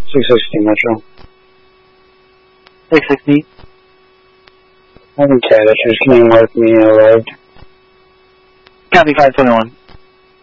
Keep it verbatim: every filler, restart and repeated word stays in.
six sixty Metro. six sixty. I think Caddis is coming with me arrived. Copy five twenty-one.